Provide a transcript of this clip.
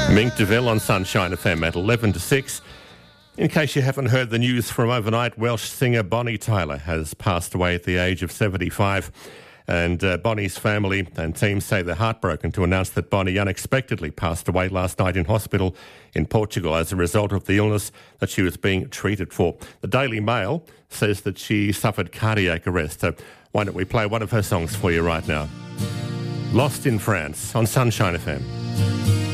Mink DeVille on Sunshine FM at 11 to 6. In case you haven't heard the news from overnight, Welsh singer Bonnie Tyler has passed away at the age of 75. And Bonnie's family and team say they're heartbroken to announce that Bonnie unexpectedly passed away last night in hospital in Portugal as a result of the illness that she was being treated for. The Daily Mail says that she suffered cardiac arrest. So why don't we play one of her songs for you right now? Lost in France on Sunshine FM.